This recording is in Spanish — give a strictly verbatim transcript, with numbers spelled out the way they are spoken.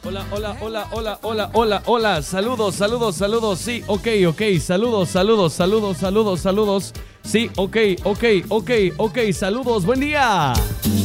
Hola, hola, hola, hola, hola, hola, hola. Saludos, saludos, saludos. Sí, ok, ok. Saludos, saludos, saludos, saludos, saludos. Sí, ok, ok, ok, ok. Saludos, buen día.